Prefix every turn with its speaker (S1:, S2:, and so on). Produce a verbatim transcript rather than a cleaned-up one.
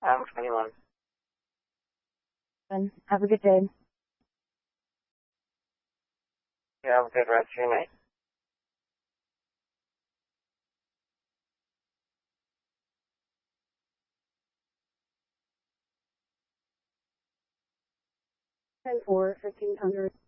S1: I'm twenty-one.
S2: And have a good day.
S1: You have a good rest of your night.
S2: ten four, fifteen hundred.